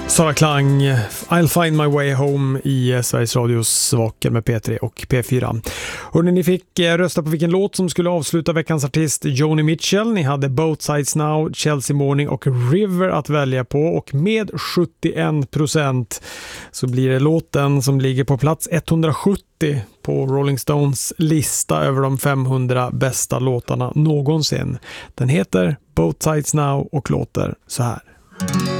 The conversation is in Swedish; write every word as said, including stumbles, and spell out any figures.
Sara Klang, I'll find my way home i Sveriges Radios Vaken med P tre och P fyra. Hörrni, ni fick rösta på vilken låt som skulle avsluta veckans artist Joni Mitchell. Ni hade Both Sides Now, Chelsea Morning och River att välja på, och med sjuttioen procent så blir det låten som ligger på plats etthundrasjuttio på Rolling Stones lista över de femhundra bästa låtarna någonsin. Den heter Both Sides Now och låter så här.